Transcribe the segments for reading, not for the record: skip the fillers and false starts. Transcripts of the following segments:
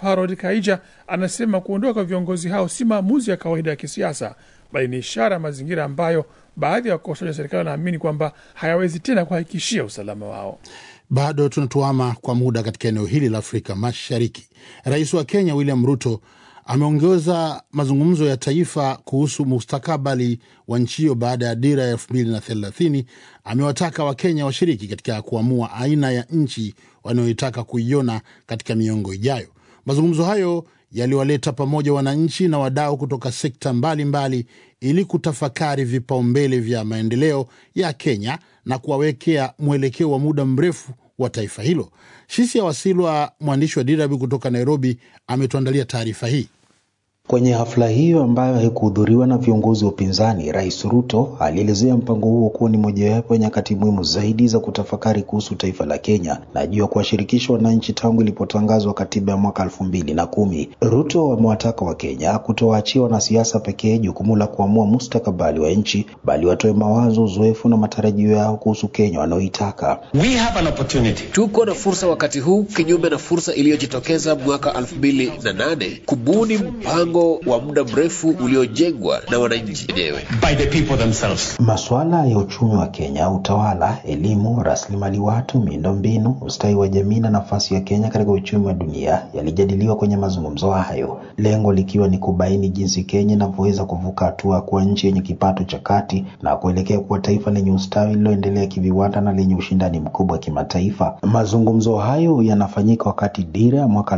Harold Kaija anasema kuondoka kwa viongozi hao si maamuzi ya kawaida ya kisiasa, bali ni ishara ya mazingira ambayo baadhi ya wakosoaji wa serikali wanaamini kwamba hayawezi tena kuhakikishia usalama wao. Bado tunatuama kwa muda katika eneo hili la Afrika Mashariki. Rais wa Kenya William Ruto ameongeza mazungumzo ya taifa kuhusu mustakabali wa nchi hiyo baada ya dira ya 2030. Amewataka Wakenya washiriki katika kuamua aina ya nchi wanayoitaka kuiona katika miongo ijayo. Mazungumzo hayo yaliwaleta pamoja wananchi na wadau kutoka sekta mbalimbali ili kutafakari vipaumbele vya maendeleo ya Kenya na kuwawekea mwelekeo wa muda mrefu wa taifa hilo. Shisia Wasilwa, mwandishi wa DW kutoka Nairobi, ametuandalia taarifa hii. Kwenye hafla hiyo ambayo haikuhudhuriwa na viongozi wa upinzani, Rais Ruto alielezea mpango huo kuwa ni mojawapo ya nyakati muhimu zaidi za kutafakari kuhusu taifa la Kenya na juu ya kuwashirikisha wananchi tangu ilipotangazwa katiba ya mwaka 2010. Ruto amewataka wa Kenya kutowaachia wanasiasa pekee jukumu la kuamua mustakabali wa nchi, bali watoe mawazo, uzoefu na matarajio yao kuhusu Kenya wanaoitaka. We have an opportunity. Tuko na fursa wakati huu, kinyume na fursa iliyojitokeza mwaka 2008, kubuni mpango wa muda mrefu uliojengwa na wananchi wenyewe, by the people themselves. Masuala ya uchumi wa Kenya, utawala, elimu, rasilimali watu, miundombinu, ustawi wa jamii na nafasi ya Kenya katika uchumi wa dunia yalijadiliwa kwenye mazungumzo hayo, lengo likiwa ni kubaini jinsi Kenya inavyoweza kuvuka hatua kuwa nchi yenye kipato cha kati na kuelekea kuwa taifa lenye ustawi liloendelea kiviwanda na lenye ushindani mkubwa kimataifa. Mazungumzo hayo yanafanyika wakati dira ya mwaka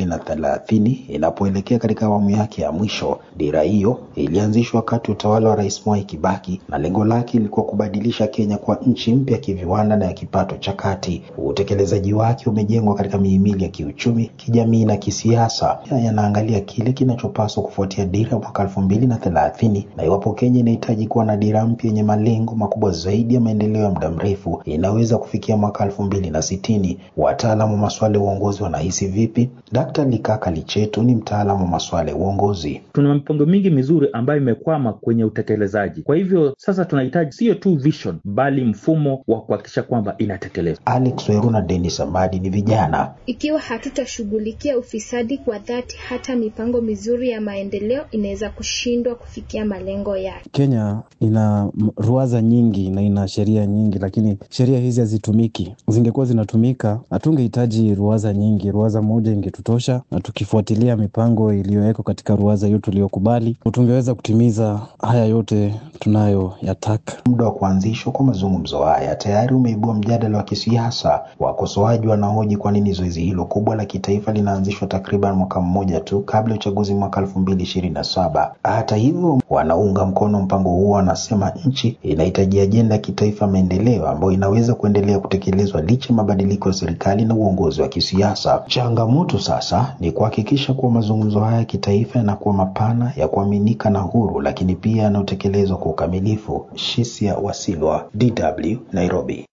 2030 inapoelekea katika awamu yake ya mwisho. Dira hiyo ilianzishwa wakati utawala wa Rais Mwai Kibaki na lengo lake lilikuwa kubadilisha Kenya kwa nchi mpya kiviwanda na ya kipato cha kati. Utekelezaji wake umejengwa katika mihimili ya kiuchumi, kijamii na kisiasa. Yanaangalia kile kinachopaswa kufuatia dira ya mwaka 2030 na iwapo Kenya inahitaji kuwa na dira mpya yenye malengo makubwa zaidi ya maendeleo ya muda mrefu inaweza kufikia mwaka 2060. Wataalamu wa masuala ya uongozi wanahisi vipi? Dr. Likaka Lichetu ni mtaalamu wa masuala ya uongozi. Tuna mipango mingi mizuri ambayo imekwama kwenye utekelezaji. Kwa hivyo sasa tunahitaji sio tu vision bali mfumo wa kuhakikisha kwamba inatekelezwa. Alex Weru na Dennis Amadi ni vijana. Ikiwa hatutashughulikia ufisadi kwa dhati, hata mipango mizuri ya maendeleo inaweza kushindwa kufikia malengo yake. Kenya ina ruwaza nyingi na ina sheria nyingi, lakini sheria hizi hazitumiki. Zingekuwa zinatumika, hatungehitaji ruwaza nyingi. Ruwaza moja ingetutosha, na tukifuatilia mipango iliyowekwa katika ruwaza hiyo tuliyokubali, tungeweza kutimiza haya yote tunayoyataka. Muda wa kuanzishwa kwa mazungumzo haya tayari umeibua mjadala wa kisiasa. Wakosoaji wanahoji kwa nini zoezi hilo kubwa la kitaifa linaanzishwa takriban mwaka mmoja tu kabla ya uchaguzi mwaka 2027. Hata hivyo, wanaunga mkono mpango huo wanasema nchi inahitaji ajenda ya kitaifa maendeleo ambayo inaweza kuendelea kutekelezwa licha mabadiliko ya serikali na uongozi wa kisiasa. Changamoto sasa ni kuhakikisha kuwa mazungumzo haya kitaifa yanakuwa mapana, ya kuaminika na huru, lakini pia yanatekelezwa kwa ukamilifu. Shisia Wasilwa, DW, Nairobi.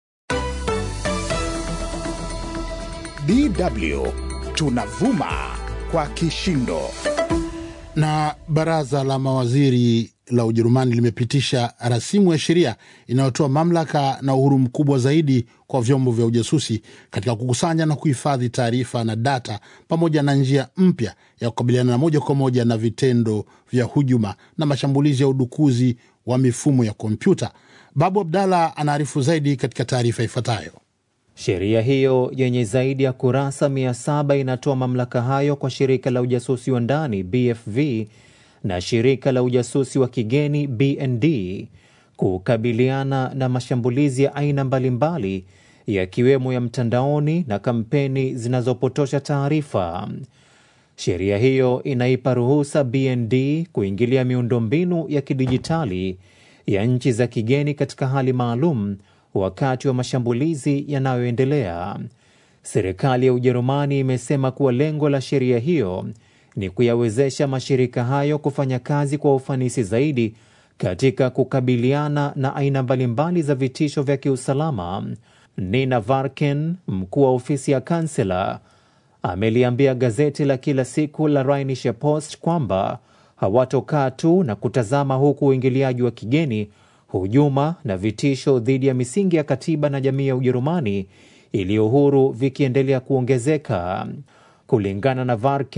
DW tunavuma kwa kishindo. Na baraza la mawaziri la Ujerumani limepitisha rasimu ya sheria inayotoa mamlaka na uhuru mkubwa zaidi kwa vyombo vya ujasusi katika kukusanya na kuhifadhi taarifa na data, pamoja na njia mpya ya kukabiliana moja kwa moja na vitendo vya hujuma na mashambulizi ya udukuzi wa mifumo ya kompyuta. Babu Abdalla anaarifu zaidi katika taarifa ifuatayo. Sheria hiyo yenye zaidi ya kurasa 700 inatoa mamlaka hayo kwa shirika la ujasusi wa ndani BFV na shirika la ujasusi wa kigeni BND kukabiliana na mashambulizi ya aina mbalimbali, yakiwemo ya mtandaoni na kampeni zinazopotosha taarifa. Sheria hiyo inaipa ruhusa BND kuingilia miundombinu ya kidijitali ya nchi za kigeni katika hali maalum wakati wa mashambulizi yanayoendelea. Serikali ya Ujerumani imesema kuwa lengo la sheria hiyo ni kuyawezesha mashirika hayo kufanya kazi kwa ufanisi zaidi katika kukabiliana na aina mbalimbali za vitisho vya kiusalama. Nina Varken, mkuu wa ofisi ya kansela, ameliambia gazeti la kila siku la Rheinische Post kwamba hawatokaa tu na kutazama huku uingiliaji wa kigeni, hujuma na vitisho dhidi ya misingi ya katiba na jamii ya Ujerumani iliyo huru vikiendelea kuongezeka. Kulingana na Varken,